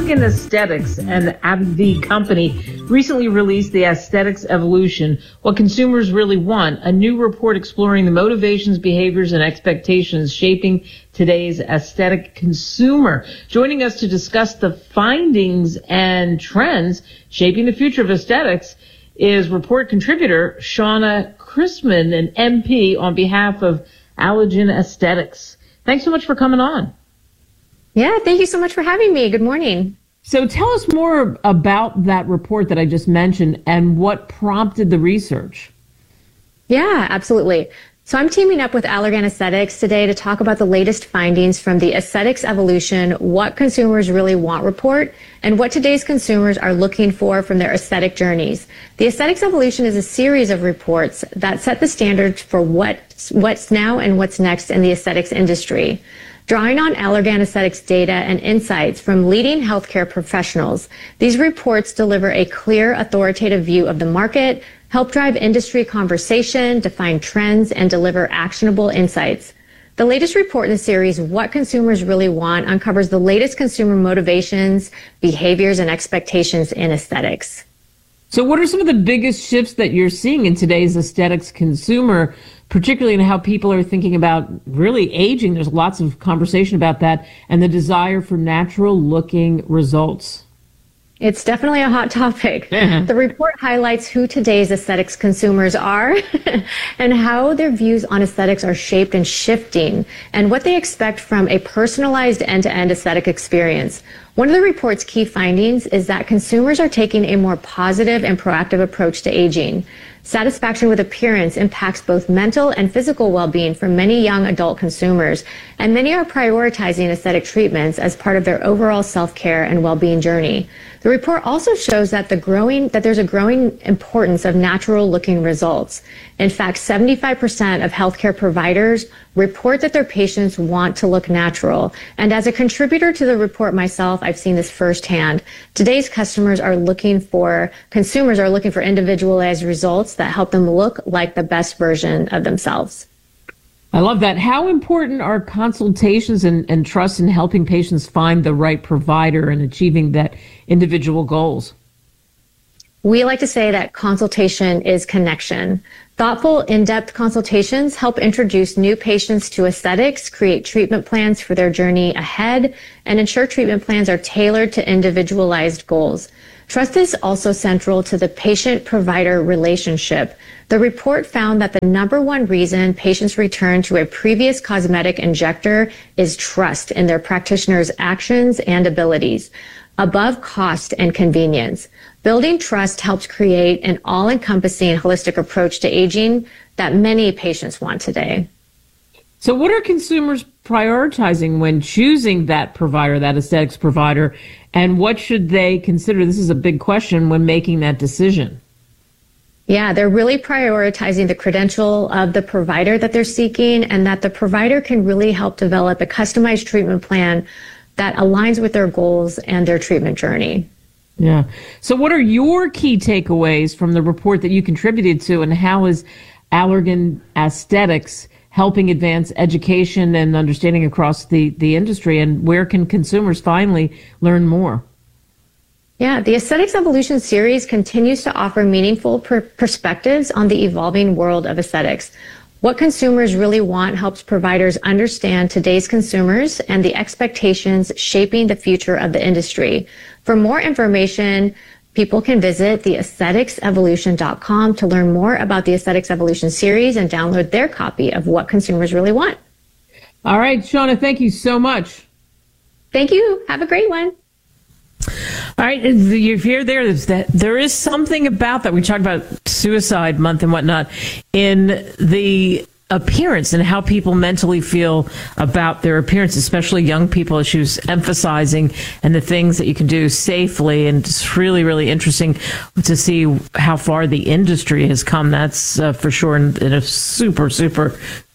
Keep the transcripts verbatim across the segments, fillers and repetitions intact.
Allergan Aesthetics and AbbVie Company recently released the Aesthetics Evolution, What Consumers Really Want, a new report exploring the motivations, behaviors, and expectations shaping today's aesthetic consumer. Joining us to discuss the findings and trends shaping the future of aesthetics is report contributor Shauna Chrisman, an M P on behalf of Allergan Aesthetics. Thanks so much for coming on. Yeah, thank you so much for having me. Good morning. So tell us more about that report that I just mentioned and what prompted the research. Yeah, absolutely. So I'm teaming up with Allergan Aesthetics today to talk about the latest findings from the Aesthetics Evolution, What Consumers Really Want report, and what today's consumers are looking for from their aesthetic journeys. The Aesthetics Evolution is a series of reports that set the standards for what, what's now and what's next in the aesthetics industry. Drawing on Allergan Aesthetics data and insights from leading healthcare professionals, these reports deliver a clear, authoritative view of the market, help drive industry conversation, define trends, and deliver actionable insights. The latest report in the series, What Consumers Really Want, uncovers the latest consumer motivations, behaviors, and expectations in aesthetics. So what are some of the biggest shifts that you're seeing in today's aesthetics consumer, particularly in how people are thinking about really aging? There's lots of conversation about that and the desire for natural looking results. It's definitely a hot topic. The report highlights who today's aesthetics consumers are and how their views on aesthetics are shaped and shifting and what they expect from a personalized end-to-end aesthetic experience. One of the report's key findings is that consumers are taking a more positive and proactive approach to aging. Satisfaction with appearance impacts both mental and physical well-being for many young adult consumers, and many are prioritizing aesthetic treatments as part of their overall self-care and well-being journey. The report also shows that the growing that there's a growing importance of natural-looking results. In fact, seventy-five percent of healthcare providers report that their patients want to look natural. And as a contributor to the report myself, I've seen this firsthand. Today's customers are looking for, consumers are looking for individualized results that help them look like the best version of themselves. I love that. How important are consultations and, and trust in helping patients find the right provider and achieving that individual goals? We like to say that consultation is connection. Thoughtful, in-depth consultations help introduce new patients to aesthetics, create treatment plans for their journey ahead, and ensure treatment plans are tailored to individualized goals. Trust is also central to the patient-provider relationship. The report found that the number one reason patients return to a previous cosmetic injector is trust in their practitioner's actions and abilities, above cost and convenience. Building trust helps create an all-encompassing holistic approach to aging that many patients want today. So what are consumers prioritizing when choosing that provider, that aesthetics provider, and what should they consider? This is a big question when making that decision. Yeah, they're really prioritizing the credential of the provider that they're seeking, and that the provider can really help develop a customized treatment plan that aligns with their goals and their treatment journey. Yeah. So what are your key takeaways from the report that you contributed to, and how is Allergan Aesthetics helping advance education and understanding across the, the industry, and where can consumers finally learn more? Yeah, the Aesthetics Evolution series continues to offer meaningful per- perspectives on the evolving world of aesthetics. What Consumers Really Want helps providers understand today's consumers and the expectations shaping the future of the industry. For more information, people can visit the aesthetics evolution dot com to learn more about the Aesthetics Evolution series and download their copy of What Consumers Really Want. All right, Shauna, thank you so much. Thank you. Have a great one. All right, if you're there, there's that, there is something about that. We talked about Suicide Month and whatnot in the appearance and how people mentally feel about their appearance, especially young people, as she was emphasizing, and the things that you can do safely. And it's really, really interesting to see how far the industry has come. That's uh, for sure, in, in a super, super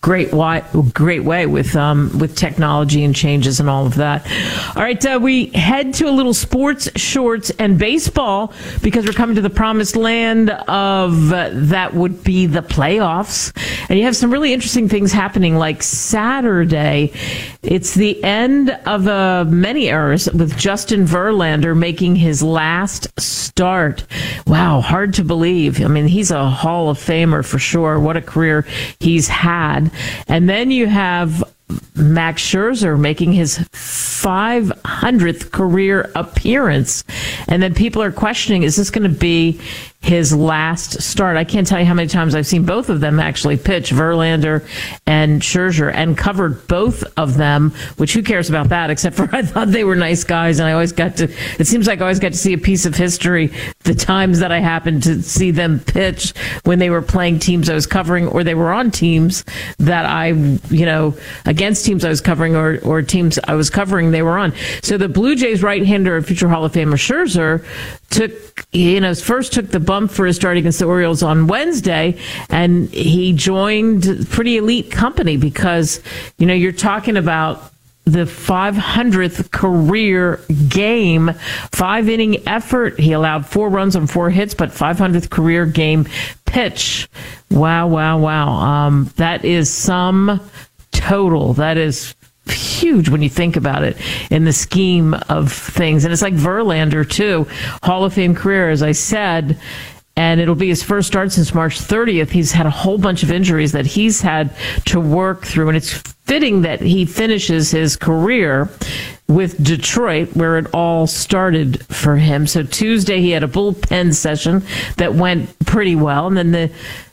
great way, great way with um, with technology and changes and all of that. All right, uh, we head to a little sports, shorts, and baseball because we're coming to the promised land of uh, that would be the playoffs. And you have some really interesting things happening, like Saturday. It's the end of uh, many eras with Justin Verlander making his last start. Wow, hard to believe. I mean, he's a Hall of Famer for sure. What a career he's had. And then you have Max Scherzer making his five hundredth career appearance. And then people are questioning, is this going to be his last start? I can't tell you how many times I've seen both of them actually pitch, Verlander and Scherzer, and covered both of them, which who cares about that, except for I thought they were nice guys, and I always got to, it seems like I always got to see a piece of history the times that I happened to see them pitch when they were playing teams I was covering, or they were on teams that I, you know, against teams I was covering, or, or teams I was covering they were on. So the Blue Jays right-hander and future Hall of Famer Scherzer took, you know, first took the bump for his start against the Orioles on Wednesday, and he joined pretty elite company because, you know, you're talking about the five hundredth career game, five inning effort. He allowed four runs on four hits, but five hundredth career game pitch. Wow, wow, wow. Um, that is some total. That is huge when you think about it in the scheme of things. And it's like Verlander, too. Hall of Fame career, as I said. And it'll be his first start since March thirtieth. He's had a whole bunch of injuries that he's had to work through. And it's fitting that he finishes his career with Detroit, where it all started for him. So Tuesday, he had a bullpen session that went pretty well. And then the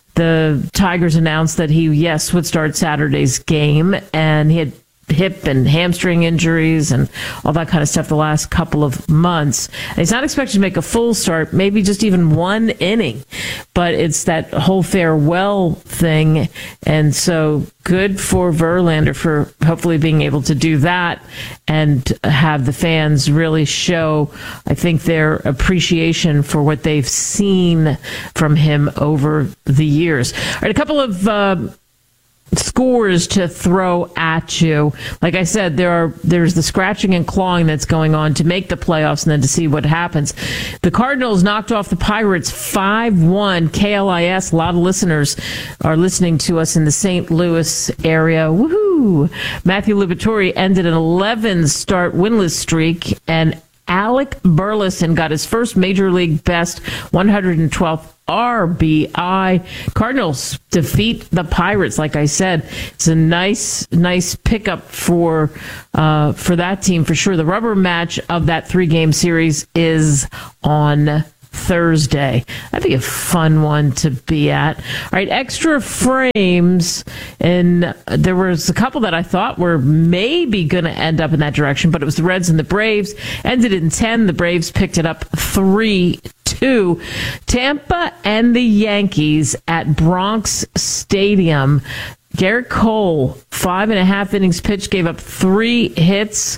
the Tigers announced that he, yes, would start Saturday's game. And he had hip and hamstring injuries and all that kind of stuff the last couple of months. And he's not expected to make a full start, maybe just even one inning, but it's that whole farewell thing. And so good for Verlander for hopefully being able to do that and have the fans really show, I think, their appreciation for what they've seen from him over the years. All right, a couple of uh, scores to throw at you. Like I said, there are there's the scratching and clawing that's going on to make the playoffs and then to see what happens. The Cardinals knocked off the Pirates five one. K L I S, a lot of listeners are listening to us in the Saint Louis area. Woohoo! Matthew Liberatore ended an eleven-start winless streak, and Alec Burleson got his first Major League best one hundred twelfth R B I. Cardinals defeat the Pirates. Like I said, it's a nice, nice pickup for uh, for that team for sure. The rubber match of that three-game series is on Thursday. That'd be a fun one to be at. All right, extra frames, and there was a couple that I thought were maybe going to end up in that direction, but it was the Reds and the Braves. Ended in ten. The Braves picked it up three two. Tampa and the Yankees at Bronx Stadium. Garrett Cole, five and a half innings pitched, gave up three hits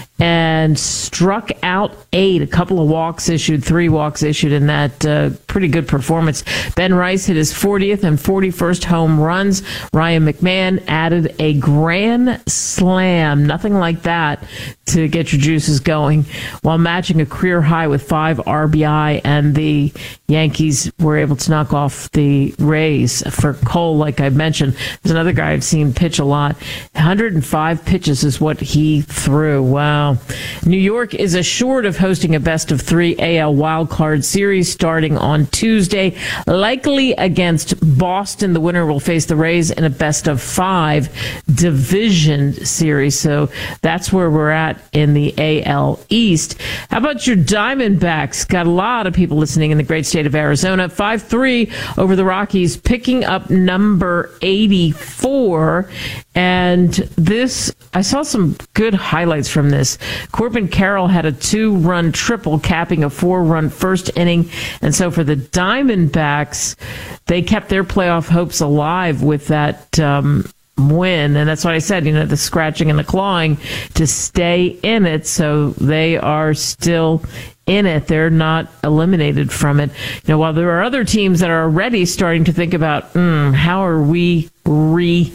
and struck out eight. A couple of walks issued, three walks issued in that uh, pretty good performance. Ben Rice hit his fortieth and forty-first home runs. Ryan McMahon added a grand slam. Nothing like that to get your juices going, while matching a career high with five R B I, and the Yankees were able to knock off the Rays. For Cole, like I mentioned, there's another guy I've seen pitch a lot. one hundred five pitches is what he threw. Wow. New York is assured of hosting a best of three A L wildcard series starting on Tuesday, likely against Boston. The winner will face the Rays in a best of five division series. So that's where we're at in the A L East. How about your Diamondbacks? Got a lot of people listening in the great state of Arizona. five three over the Rockies, picking up number eighty-four. And this, I saw some good highlights from this. Corbin Carroll had a two-run triple, capping a four-run first inning. And so for the Diamondbacks, they kept their playoff hopes alive with that um, win. And that's what I said, you know, the scratching and the clawing to stay in it. So they are still in it. They're not eliminated from it. You know, while there are other teams that are already starting to think about, mm, how are we re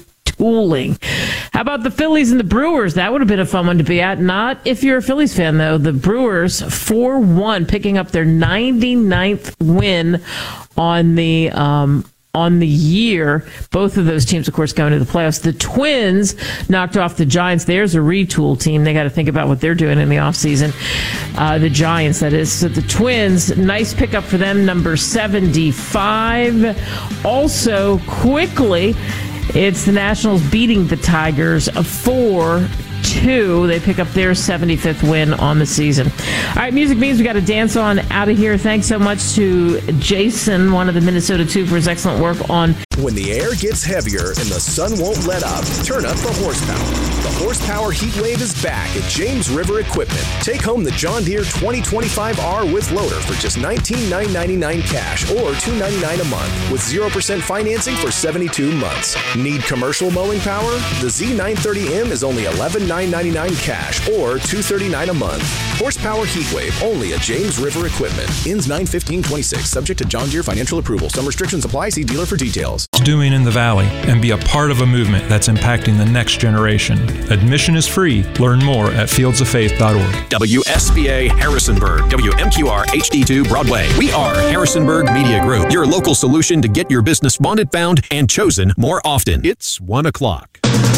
cooling. How about the Phillies and the Brewers? That would have been a fun one to be at. Not if you're a Phillies fan, though. The Brewers four one, picking up their ninety-ninth win on the um, on the year. Both of those teams, of course, going to the playoffs. The Twins knocked off the Giants. There's a retool team. They got to think about what they're doing in the offseason. Uh, the Giants, that is. So the Twins, nice pickup for them, number seventy-five. Also, quickly, it's the Nationals beating the Tigers of four two. They pick up their seventy-fifth win on the season. All right, music means we got to dance on out of here. Thanks so much to Jason, one of the Minnesota two, for his excellent work on. When the air gets heavier and the sun won't let up, turn up the horsepower. The Horsepower Heat Wave is back at James River Equipment. Take home the John Deere twenty twenty-five R with loader for just nineteen thousand nine hundred ninety-nine dollars cash or two hundred ninety-nine dollars a month with zero percent financing for seventy-two months. Need commercial mowing power? The Z nine thirty M is only eleven thousand nine hundred ninety-nine dollars cash or two hundred thirty-nine dollars a month. Horsepower Heat Wave only at James River Equipment. Ends nine fifteen twenty-six. Subject to John Deere financial approval. Some restrictions apply. See dealer for details. Doing in the Valley and be a part of a movement that's impacting the next generation. Admission is free. Learn more at fields of faith dot org. W S B A Harrisonburg, W M Q R H D two Broadway. We are Harrisonburg Media Group, your local solution to get your business wanted, found, and chosen more often. It's one o'clock.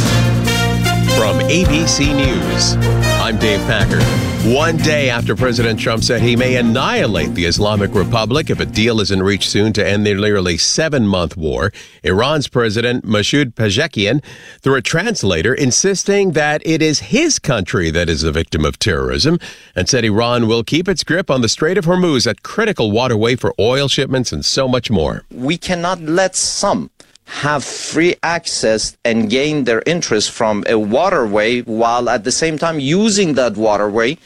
From A B C News, I'm Dave Packard. One day after President Trump said he may annihilate the Islamic Republic if a deal isn't reached soon to end their nearly seven-month war, Iran's President Masoud Pezeshkian, through a translator, insisting that it is his country that is the victim of terrorism, and said Iran will keep its grip on the Strait of Hormuz, a critical waterway for oil shipments and so much more. We cannot let some have free access and gain their interest from a waterway while at the same time using that waterway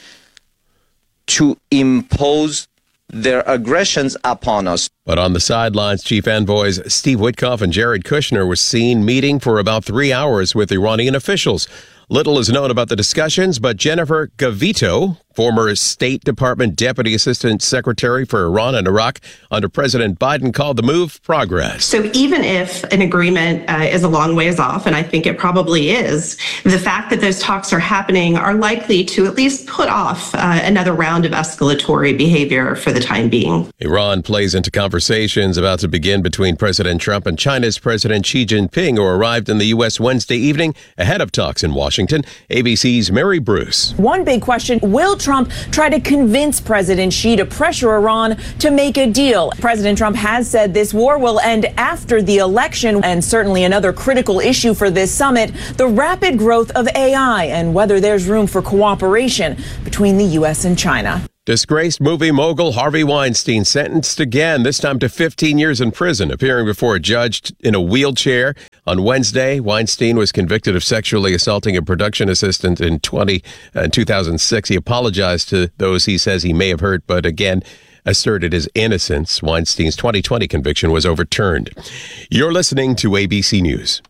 to impose their aggressions upon us. But on the sidelines, Chief Envoys Steve Witkoff and Jared Kushner were seen meeting for about three hours with Iranian officials. Little is known about the discussions, but Jennifer Gavito, former State Department Deputy Assistant Secretary for Iran and Iraq under President Biden, called the move progress. So even if an agreement uh, is a long ways off, and I think it probably is, the fact that those talks are happening are likely to at least put off uh, another round of escalatory behavior for the time being. Iran plays into conversations about to begin between President Trump and China's President Xi Jinping, who arrived in the U S Wednesday evening ahead of talks in Washington. A B C's Mary Bruce. One big question, will Trump try to convince President Xi to pressure Iran to make a deal? President Trump has said this war will end after the election, and certainly another critical issue for this summit, the rapid growth of A I and whether there's room for cooperation between the U S and China. Disgraced movie mogul Harvey Weinstein sentenced again, this time to fifteen years in prison, appearing before a judge in a wheelchair. On Wednesday, Weinstein was convicted of sexually assaulting a production assistant in twenty, uh, two thousand six. He apologized to those he says he may have hurt, but again asserted his innocence. Weinstein's twenty twenty conviction was overturned. You're listening to A B C News.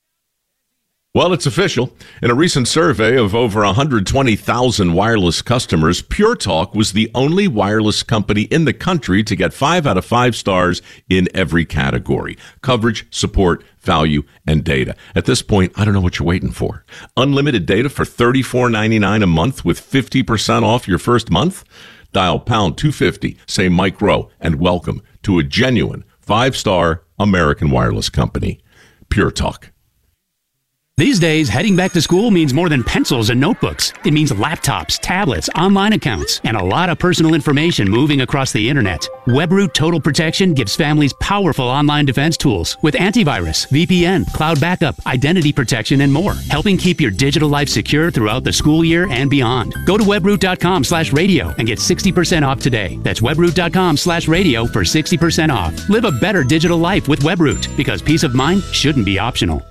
Well, it's official. In a recent survey of over one hundred twenty thousand wireless customers, Pure Talk was the only wireless company in the country to get five out of five stars in every category: coverage, support, value, and data. At this point, I don't know what you're waiting for. Unlimited data for thirty-four ninety-nine a month with fifty percent off your first month? Dial pound two fifty, say Mike Rowe, and welcome to a genuine five-star American wireless company. Pure Talk. These days, heading back to school means more than pencils and notebooks. It means laptops, tablets, online accounts, and a lot of personal information moving across the internet. WebRoot Total Protection gives families powerful online defense tools with antivirus, V P N, cloud backup, identity protection, and more, helping keep your digital life secure throughout the school year and beyond. Go to webroot.com slash radio and get sixty percent off today. That's webroot.com slash radio for sixty percent off. Live a better digital life with WebRoot, because peace of mind shouldn't be optional.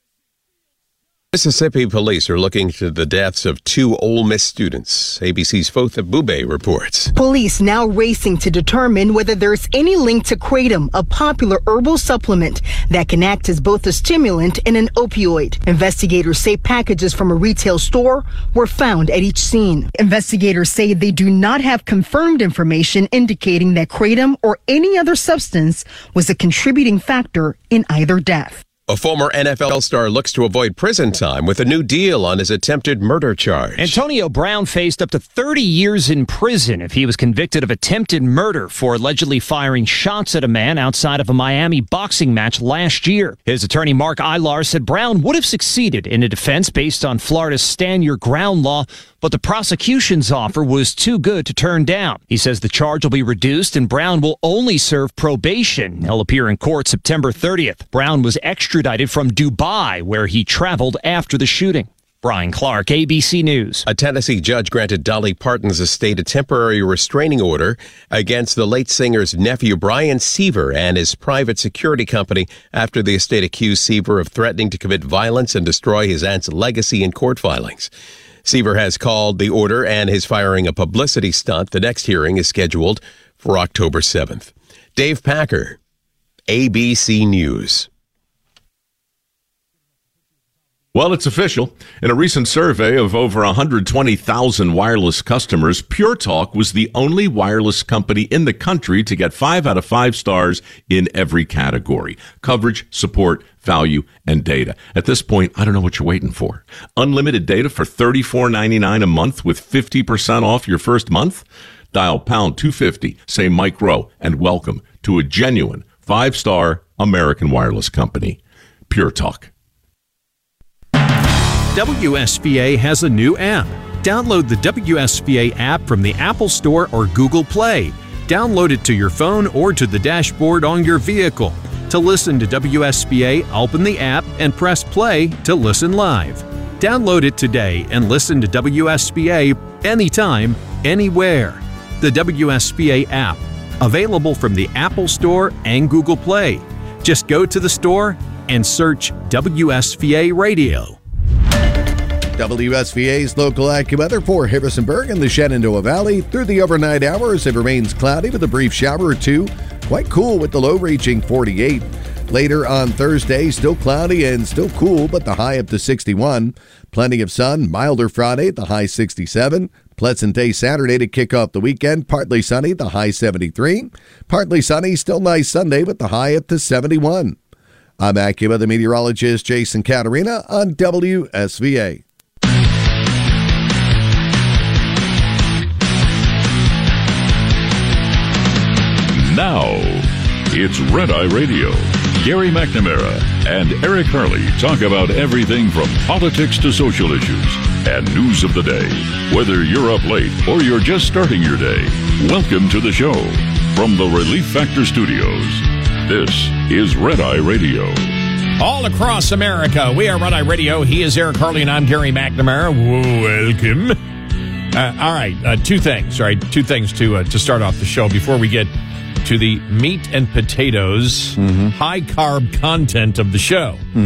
Mississippi police are looking into the deaths of two Ole Miss students. A B C's Fotha Bube reports. Police now racing to determine whether there's any link to Kratom, a popular herbal supplement that can act as both a stimulant and an opioid. Investigators say packages from a retail store were found at each scene. Investigators say they do not have confirmed information indicating that Kratom or any other substance was a contributing factor in either death. A former N F L star looks to avoid prison time with a new deal on his attempted murder charge. Antonio Brown faced up to thirty years in prison if he was convicted of attempted murder for allegedly firing shots at a man outside of a Miami boxing match last year. His attorney Mark Ilar said Brown would have succeeded in a defense based on Florida's Stand Your Ground law, but the prosecution's offer was too good to turn down. He says the charge will be reduced and Brown will only serve probation. He'll appear in court September thirtieth. Brown was extradited from Dubai, where he traveled after the shooting. Brian Clark, A B C News. A Tennessee judge granted Dolly Parton's estate a temporary restraining order against the late singer's nephew, Brian Seaver, and his private security company after the estate accused Seaver of threatening to commit violence and destroy his aunt's legacy in court filings. Seaver has called the order and his firing a publicity stunt. The next hearing is scheduled for October seventh. Dave Packer, A B C News. Well, it's official. In a recent survey of over one hundred twenty thousand wireless customers, Pure Talk was the only wireless company in the country to get five out of five stars in every category: coverage, support, value, and data. At this point, I don't know what you're waiting for. Unlimited data for thirty-four ninety-nine a month with fifty percent off your first month? Dial pound two fifty, say Mike Rowe, and welcome to a genuine five-star American wireless company. Pure Talk. W S V A has a new app. Download the W S V A app from the Apple Store or Google Play. Download it to your phone or to the dashboard on your vehicle. To listen to W S V A, open the app and press play to listen live. Download it today and listen to W S V A anytime, anywhere. The W S V A app, available from the Apple Store and Google Play. Just go to the store and search W S V A Radio. W S V A's local AccuWeather for Harrisonburg and the Shenandoah Valley. Through the overnight hours, it remains cloudy with a brief shower or two. Quite cool with the low reaching forty-eight. Later on Thursday, still cloudy and still cool, but the high up to sixty-one. Plenty of sun, milder Friday, the high sixty-seven. Pleasant day Saturday to kick off the weekend. Partly sunny, the high seventy-three. Partly sunny, still nice Sunday with the high up to seventy-one. I'm AccuWeather meteorologist Jason Caterina on W S V A. Now, it's Red Eye Radio. Gary McNamara and Eric Hurley talk about everything from politics to social issues and news of the day. Whether you're up late or you're just starting your day, welcome to the show. From the Relief Factor Studios, this is Red Eye Radio. All across America, we are Red Eye Radio. He is Eric Hurley and I'm Gary McNamara. Welcome. Uh, all right, uh, two things. All right, two things to uh, to start off the show before we get to the meat and potatoes, mm-hmm. high carb content of the show. Mm-hmm.